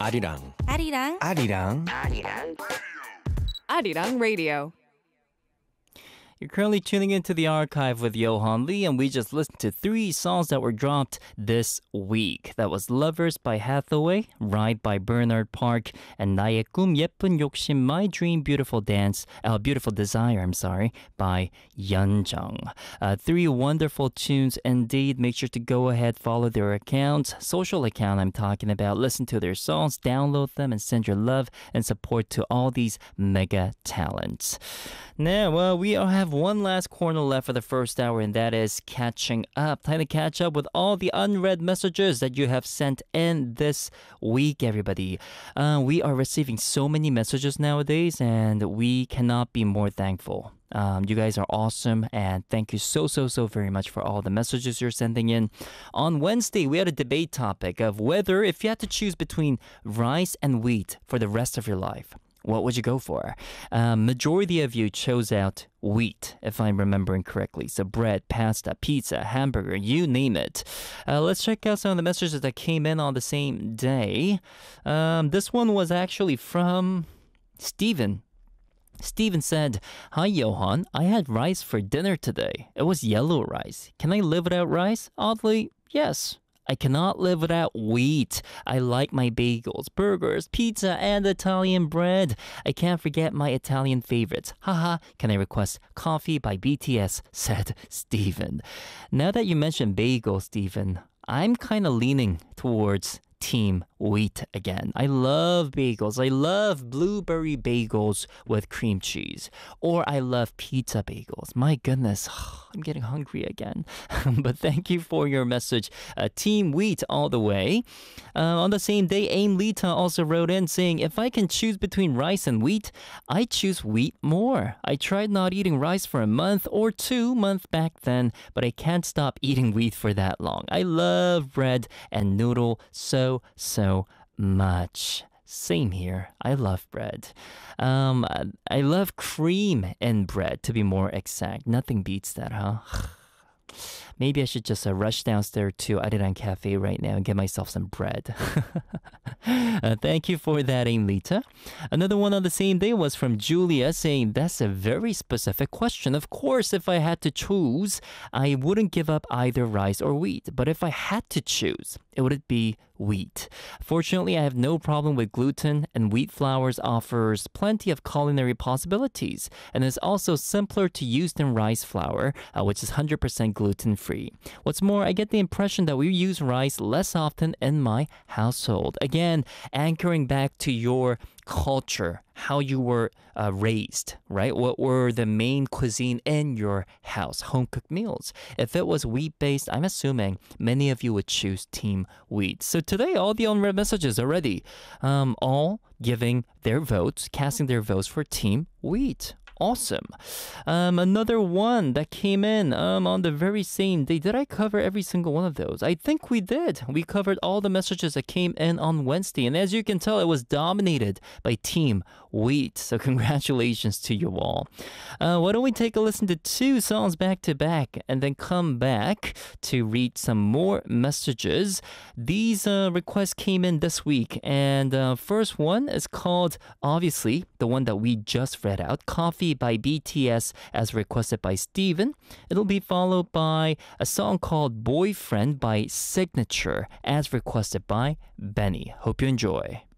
아리랑 아리랑 아리랑 Arirang Radio. You're currently tuning into the archive with Johan Lee, and we just listened to 3 songs that were dropped this week. That was Lovers by Hathaway, Ride by Bernard Park, and 나의 꿈 예쁜 욕심 My Dream Beautiful Desire, by Yeonjung. 3 wonderful tunes indeed. Make sure to go ahead, follow their accounts, social account I'm talking about. Listen to their songs, download them, and send your love and support to all these mega talents. Now, we have one last corner left for the first hour, and that is catching up. Time to catch up with all the unread messages that you have sent in this week, everybody. We are receiving so many messages nowadays, and we cannot be more thankful. You guys are awesome, and thank you so very much for all the messages you're sending in. On Wednesday, we had a debate topic of whether if you had to choose between rice and wheat for the rest of your life, what would you go for? Majority of you chose out wheat, if I'm remembering correctly. So bread, pasta, pizza, hamburger, you name it. Let's check out some of the messages that came in on the same day. This one was actually from Steven. Steven said, "Hi Johan, I had rice for dinner today. It was yellow rice. Can I live without rice? Oddly, yes. I cannot live without wheat. I like my bagels, burgers, pizza, and Italian bread. I can't forget my Italian favorites. Haha, can I request coffee by BTS?" said Steven. Now that you mentioned bagels, Steven, I'm kind of leaning towards Team Wheat again. I love bagels. I love blueberry bagels with cream cheese. Or I love pizza bagels. My goodness, I'm getting hungry again. But thank you for your message. Team Wheat all the way. On the same day, Aim Lita also wrote in saying, "If I can choose between rice and wheat, I choose wheat more. I tried not eating rice for a month or 2 months back then, but I can't stop eating wheat for that long. I love bread and noodle so much." Same here. I love bread. I love cream in bread, to be more exact. Nothing beats that, huh? Maybe I should just rush downstairs to Arirang Cafe right now and get myself some bread. Thank you for that, Aimlita. Another one on the same day was from Julia saying, "That's a very specific question. Of course, if I had to choose, I wouldn't give up either rice or wheat. But if I had to choose, it would be wheat. Fortunately, I have no problem with gluten, and wheat flours offers plenty of culinary possibilities, and is also simpler to use than rice flour, which is 100% gluten-free. What's more, I get the impression that we use rice less often in my household." Again, anchoring back to your culture, how you were raised, right? What were the main cuisine in your house, home-cooked meals? If it was wheat-based, I'm assuming many of you would choose Team Wheat. So today, all the unread messages already, all giving their votes, casting their votes for Team Wheat. Awesome. Another one that came in on the very same day. Did I cover every single one of those? I think we did. We covered all the messages that came in on Wednesday. And as you can tell, it was dominated by Team Wheat. So congratulations to you all. Why don't we take a listen to 2 songs back to back and then come back to read some more messages. These requests came in this week. And first one is called, obviously, the one that we just read out, Coffee by BTS, as requested by Steven. It'll be followed by a song called Boyfriend by Signature, as requested by Benny. Hope you enjoy.